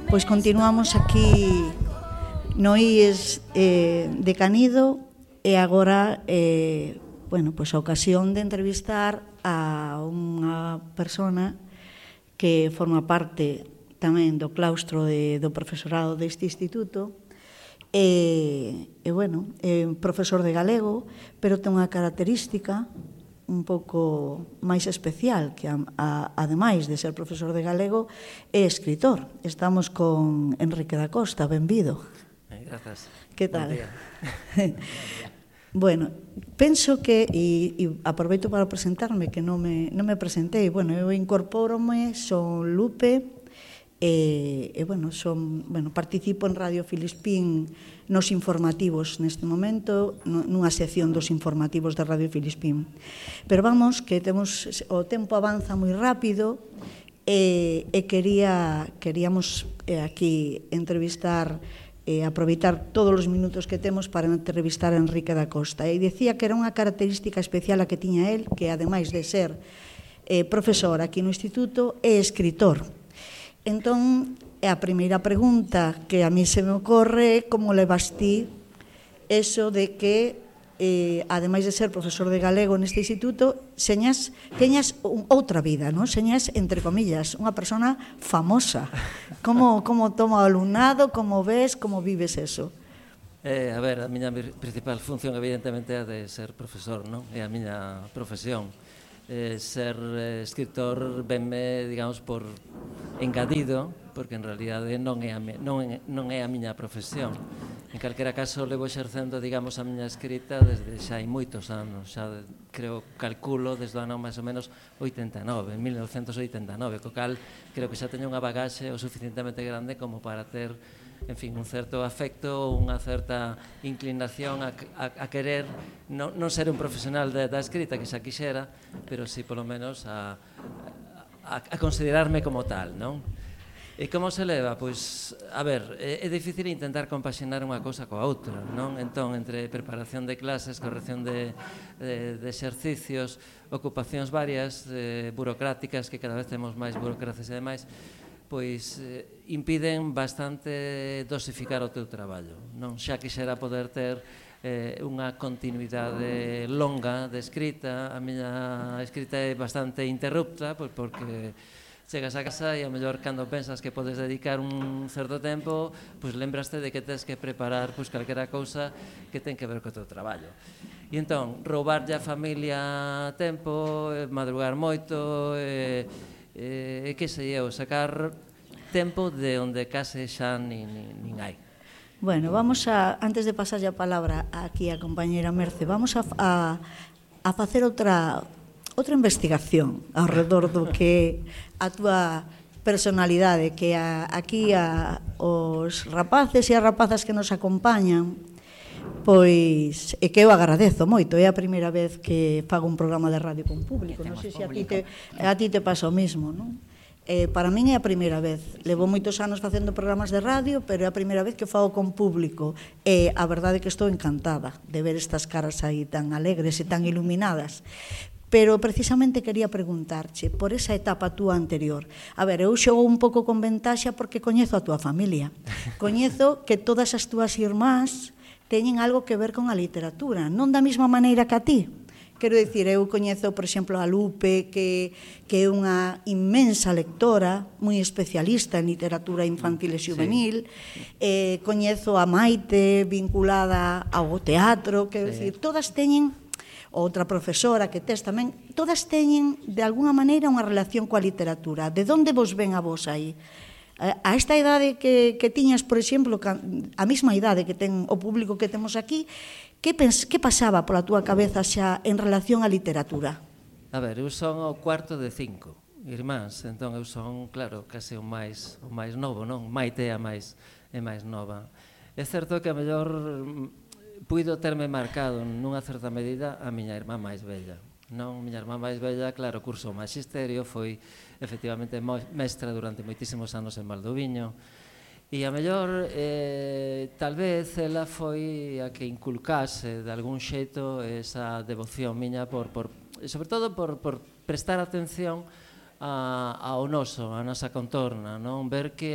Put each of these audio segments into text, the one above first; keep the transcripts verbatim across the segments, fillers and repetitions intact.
Pois continuamos aquí no I E S eh, de Canido e agora eh, bueno, pois a ocasión de entrevistar a unha persona que forma parte tamén do claustro de, do profesorado deste instituto e, e bueno, é profesor de galego, pero ten unha característica un pouco máis especial, que a, a, ademais de ser profesor de galego, é escritor. Estamos con Enrique da Costa, benvido. Eh, grazas. Que tal? Bueno, penso que, e, e aproveito para presentarme, que non me, non me presentei, bueno, eu incorpórome, son Lupe, e, e bueno, son, bueno, participo en Radio Filispín nos informativos neste momento, nunha sección dos informativos de Radio Filispín. Pero vamos, que temos, o tempo avanza moi rápido, e, e quería, queríamos eh, aquí entrevistar, e aproveitar todos os minutos que temos para entrevistar a Enrique da Costa. E dicía que era unha característica especial a que tiña el, que ademais de ser eh, profesor aquí no instituto, é escritor. Entón, a primeira pregunta que a mí se me ocorre é como levas ti eso de que, eh, ademais de ser profesor de galego neste instituto, señas, teñas un, outra vida, non? Señas, entre comillas, unha persona famosa. Como, como toma o alumnado, como ves, como vives eso? Eh, a ver, a miña principal función evidentemente é de ser profesor, non? É a miña profesión. Eh, ser eh, escritor venme, digamos, por engadido, porque en realidade non é a, me, non, é, non é a miña profesión. En calquera caso, levo exercendo, digamos, a miña escrita desde xa hai moitos anos, xa de, creo, calculo desde o ano máis ou menos oitenta e nove, en mil novecentos oitenta e nove, co cal creo que xa teño unha bagaxe o suficientemente grande como para ter, en fin, un certo afecto, unha certa inclinación a, a, a querer non, non ser un profesional de, da escrita, que xa quixera, pero sí, polo menos, a, a, a considerarme como tal, non? E como se leva? Pois, a ver, é, é difícil intentar compaxinar unha cousa coa outra, non? Entón, entre preparación de clases, corrección de, de, de exercicios, ocupacións varias, eh, burocráticas, que cada vez temos máis burocracias e demais, pois eh, impiden bastante dosificar o teu traballo, non? Xa quixera poder ter eh, unha continuidade longa de escrita. A miña escrita é bastante interrupta, pois porque chegas a casa e a mellor cando pensas que podes dedicar un certo tempo, pois lembraste de que tens que preparar pois calquera cousa que ten que ver co teu traballo. E entón, roubarlle a familia tempo, madrugar moito, e, e, e que sei eu, sacar tempo de onde case xa nin, nin, nin hai. Bueno, vamos a, antes de pasarlle a palabra aquí a compañera Merce, vamos a, a, a facer outra outra investigación ao redor do que a túa personalidade, que a, aquí a, os rapaces e as rapazas que nos acompañan, pois, e que eu agradezo moito, é a primeira vez que fago un programa de radio con público, non sei se a ti te, a ti te pasa o mismo, non? Eh, para min é a primeira vez, levo moitos anos facendo programas de radio, pero é a primeira vez que fago con público, e a verdade é que estou encantada de ver estas caras aí tan alegres e tan iluminadas. Pero precisamente quería preguntarche por esa etapa túa anterior. A ver, eu xogo un pouco con ventaxa porque coñezo a túa familia. Coñezo que todas as túas irmás teñen algo que ver con a literatura, non da mesma maneira que a ti. Quero dicir, eu coñezo, por exemplo, a Lupe, que, que é unha inmensa lectora, moi especialista en literatura infantil e juvenil. Sí. Eh, coñezo a Maite, vinculada ao teatro, quero sí. dicir, todas teñen, outra profesora que tes tamén, todas teñen, de alguna maneira, unha relación coa literatura. De onde vos ven a vos aí? A esta idade que, que tiñas, por exemplo, a mesma idade que ten o público que temos aquí, que, pens, que pasaba pola túa cabeza xa en relación á literatura? A ver, eu son o cuarto de cinco irmáns, entón eu son, claro, case o máis, o máis novo, non? Maite é a máis, é máis nova. É certo que a mellor puido terme marcado nunha certa medida a miña irmá máis bella. Non, miña irmá máis bella, claro, cursou maxisterio, foi efectivamente mestra durante moitísimos anos en Valdoviño, e a mellor, eh, tal vez, ela foi a que inculcase de algún xeito esa devoción miña, por, por, sobre todo por, por prestar atención a, ao noso, a nosa contorna, non? Ver que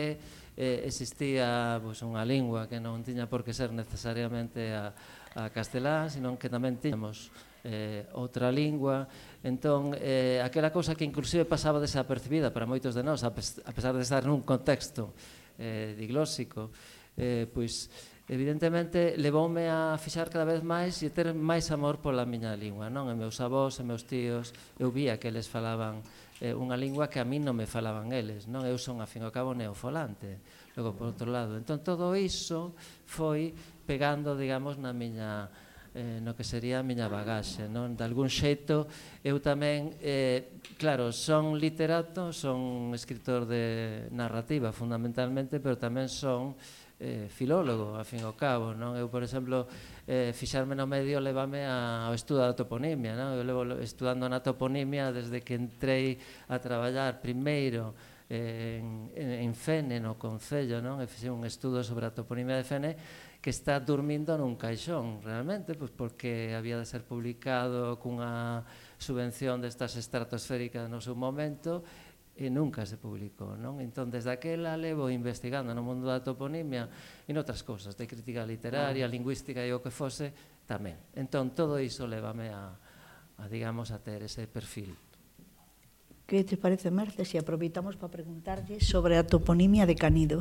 eh, existía pois, unha lingua que non tiña por que ser necesariamente a, a castelán, senón que tamén tiñamos eh, outra lingua. Entón, eh, aquela cousa que inclusive pasaba desapercibida para moitos de nós, a, pes a pesar de estar nun contexto eh, diglóxico, eh, pois evidentemente levoume a fixar cada vez máis e ter máis amor pola miña lingua, non? E meus avós e meus tíos, eu vía que eles falaban eh, unha lingua que a mí non me falaban eles, non? Eu son, a fin e ao cabo, neofolante, logo, por outro lado. Entón, todo iso foi pegando, digamos, na miña, eh, no que sería a miña bagaxe, non? De algún xeito, eu tamén, eh, claro, son literato, son escritor de narrativa, fundamentalmente, pero tamén son Eh, filólogo, a fin e ao cabo, non? Eu, por exemplo, eh, fixarme no medio levame ao estudo da toponimia, non? Eu levo estudando na toponimia desde que entrei a traballar primeiro eh, en, en Fene, no Concello, non? E fixe un estudo sobre a toponimia de Fene que está durmindo nun caixón, realmente, pois porque había de ser publicado cunha subvención destas estratosféricas no seu momento, e nunca se publicou, non? Entón, desde aquela levo investigando no mundo da toponimia e noutras cousas, de crítica literaria, lingüística e o que fose, tamén. Entón, todo iso levame a, a digamos, a ter ese perfil. Que te parece, Merce, se aproveitamos para preguntarlle sobre a toponimia de Canido?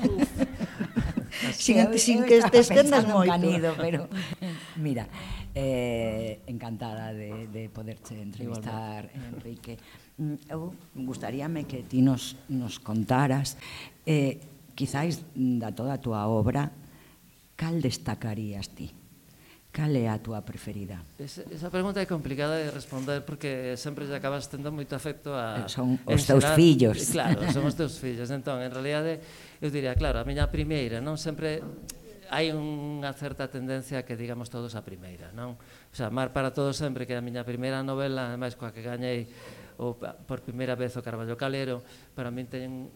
sin, sin que te estendas moito. Canido, pero mira, eh, encantada de, de poderche entrevistar, Enrique. Eu gustaríame que ti nos, nos contaras, eh, quizáis da toda a túa obra, cal destacarías ti? Cal é a túa preferida? Esa, esa pregunta é complicada de responder porque sempre lle acabas tendo moito afecto a... Son os teus fillos. Claro, son os teus fillos. Entón, en realidade, eu diría, claro, a miña primeira, non? Sempre hai unha certa tendencia que digamos todos a primeira, non? O sea, Mar para todos sempre, que é a miña primeira novela, ademais coa que gañei o, por primeira vez o Carballo Calero, para min ten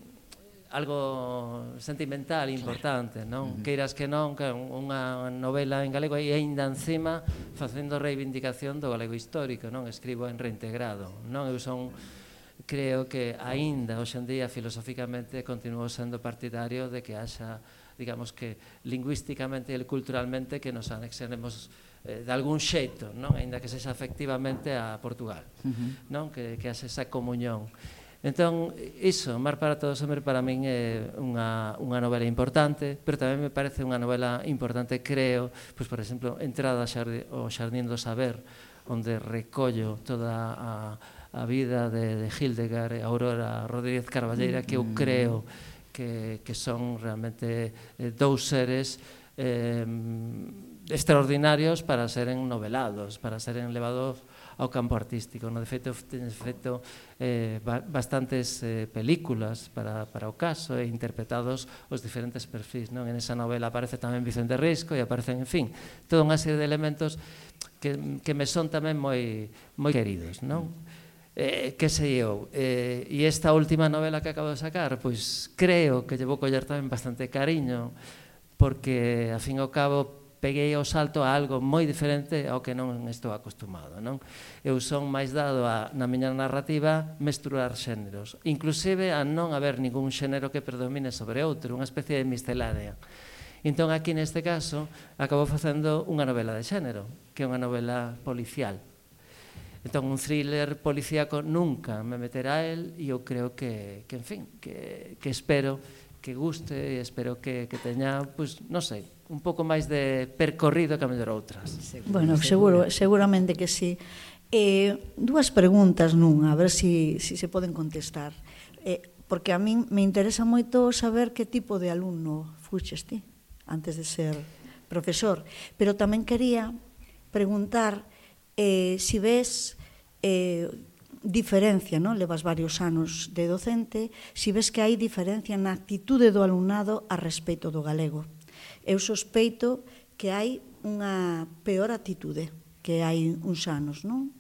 mm, algo sentimental importante, non? Uh-huh. Queiras que non, que unha novela en galego e aínda encima facendo reivindicación do galego histórico, non? Escribo en reintegrado, non? Eu son, creo que aínda hoxe en día filosóficamente continuo sendo partidario de que haxa, digamos que lingüísticamente e culturalmente que nos anexionemos eh, de algún xeito, non? Aínda que sexa efectivamente a Portugal, uh-huh. non? Que, que haxe esa comunión. Entón, iso, Mar para todos sempre para min é unha, unha novela importante, pero tamén me parece unha novela importante, creo, pois, por exemplo, Entrada ao Xardín do Saber, onde recollo toda a, a vida de, de Hildegard e Aurora Rodríguez Carballeira, que eu creo que, que son realmente eh, dous seres eh, extraordinarios para seren novelados, para seren levados ao campo artístico. No, de feito, teñes feito eh, bastantes eh, películas para, para o caso e interpretados os diferentes perfis, non? En esa novela aparece tamén Vicente Risco e aparecen, en fin, toda unha serie de elementos que, que me son tamén moi, moi queridos, non? Eh, que sei eu? Eh, e esta última novela que acabo de sacar, pois creo que lle vou coller tamén bastante cariño, porque, a fin e ao cabo, peguei o salto a algo moi diferente ao que non estou acostumado, non? Eu son máis dado a, na miña narrativa, mesturar xéneros, inclusive a non haber ningún xénero que predomine sobre outro, unha especie de miscelánea. Entón, aquí neste caso, acabo facendo unha novela de xénero, que é unha novela policial. Entón, un thriller policíaco nunca me meterá a él e eu creo que, que en fin, que, que espero que guste e espero que, que teña, pois, non sei, un pouco máis de percorrido que a mellor outras. Seguro, bueno, seguro, seguramente que sí. Eh, dúas preguntas nunha, a ver si, si se poden contestar. Eh, porque a min me interesa moito saber que tipo de alumno fuches ti antes de ser profesor. Pero tamén quería preguntar eh, si ves eh, diferencia, non? Levas varios anos de docente, si ves que hai diferencia na actitude do alumnado a respeito do galego. Eu sospeito que hai unha peor actitude que hai uns anos, non?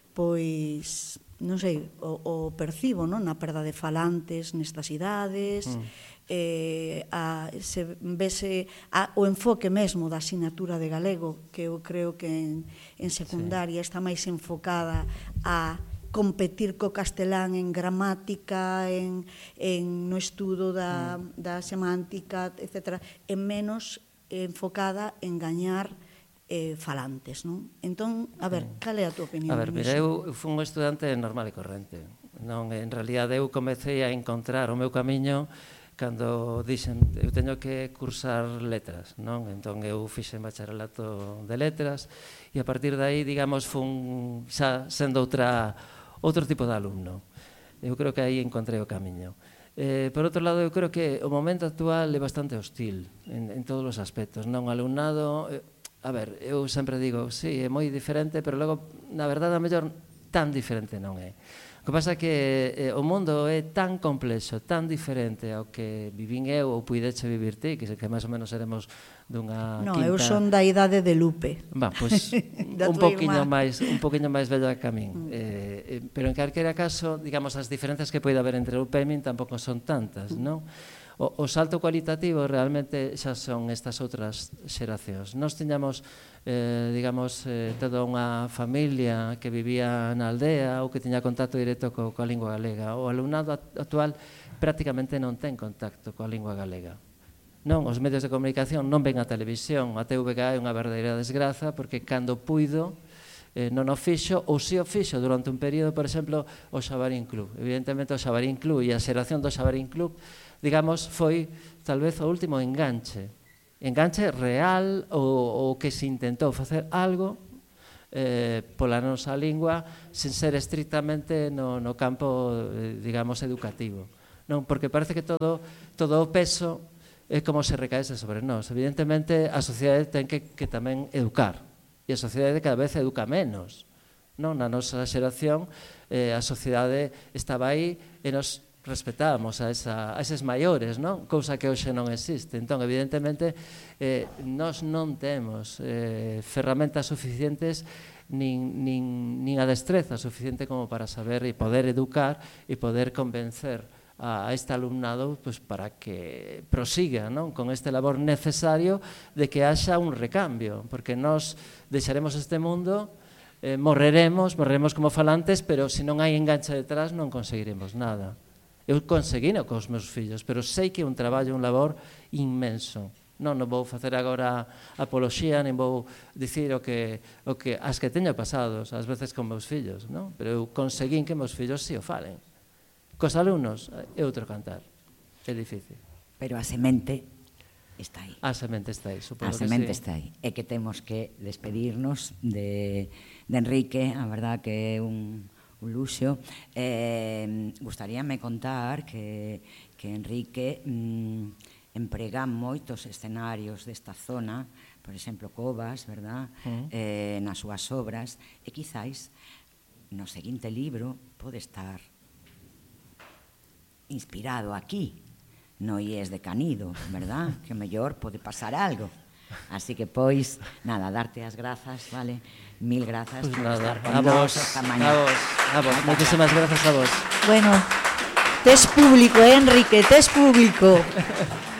Pois, non sei, o, o percibo, non? Na perda de falantes nestas idades, mm. eh, a, se vese a, o enfoque mesmo da asignatura de galego, que eu creo que en, en secundaria sí. está máis enfocada a competir co castelán en gramática, en, en no estudo da, mm. da semántica, etcétera, e menos enfocada en gañar eh, falantes, non? Entón, a ver, cal é a tua opinión? A ver, mira, eu fui un estudante normal e corrente. Non, en realidad eu comecei a encontrar o meu camiño cando dixen, eu teño que cursar letras, non? Entón eu fixen bacharelato de letras e a partir de aí, digamos, fun xa sendo outra outro tipo de alumno. Eu creo que aí encontrei o camiño. Eh, por outro lado, eu creo que o momento actual é bastante hostil en, en todos os aspectos, non? O alumnado, eh, a ver, eu sempre digo, sí, é moi diferente, pero logo, na verdade, a mellor tan diferente non é. O que pasa é que eh, o mundo é tan complexo, tan diferente ao que vivín eu ou puideche vivir ti, que, que máis ou menos seremos dunha no, quinta... eu son da idade de Lupe. Va, pois, un poquinho máis, un poquinho máis bella que a min. Mm. Eh, eh, pero en calquera caso, digamos, as diferenzas que pode haber entre Lupe e min tampouco son tantas, non? O, o salto cualitativo realmente xa son estas outras xeracións. Nós tiñamos, eh, digamos, eh, toda unha familia que vivía na aldea ou que tiña contacto directo co, coa lingua galega. O alumnado actual prácticamente non ten contacto coa lingua galega. Non, os medios de comunicación non ven a televisión. A T V G é unha verdadeira desgraza porque cando puido eh, non o fixo ou si o fixo durante un período, por exemplo, o Xabarín Club. Evidentemente o Xabarín Club e a xeración do Xabarín Club, digamos, foi tal vez o último enganche, enganche real ou, ou que se intentou facer algo eh, pola nosa lingua sen ser estrictamente no, no campo, eh, digamos, educativo. Non, porque parece que todo, todo o peso é como se recaese sobre nós. Evidentemente, a sociedade ten que, que tamén educar, e a sociedade cada vez educa menos. Non? Na nosa xeración, eh, a sociedade estaba aí e nos respetábamos a, esa, a eses maiores, non? Cousa que hoxe non existe. Entón, evidentemente, eh, nós non temos eh, ferramentas suficientes nin, nin, nin a destreza suficiente como para saber e poder educar e poder convencer a este alumnado pues, para que prosiga, non? Con este labor necesario de que haxa un recambio, porque nós deixaremos este mundo, eh, morreremos, morreremos como falantes, pero se non hai enganche detrás non conseguiremos nada. Eu conseguino cos meus fillos, pero sei que é un traballo, un labor inmenso. Non, non vou facer agora apoloxía, nin vou dicir o que, o que as que teño pasados, ás veces con meus fillos, non? Pero eu conseguín que meus fillos si o falen. Cos alumnos é outro cantar, é difícil. Pero a semente está aí. A semente está aí, supoño que sí. A semente está aí. É que temos que despedirnos de, de Enrique, a verdad que é un... un luxo. Eh, gustaríame contar que, que Enrique mm, emprega moitos escenarios desta zona, por exemplo, Covas, verdad? Uh-huh. eh, nas súas obras, e quizáis no seguinte libro pode estar inspirado aquí, no IES de Canido, verdad? Que mellor pode pasar algo. Así que, pois, nada, darte as grazas, vale? Mil grazas pues por nada, estar con a nós vos, esta mañá. a vos, a vos, moitísimas grazas a vos. Bueno, tes público, eh, Enrique, tes público.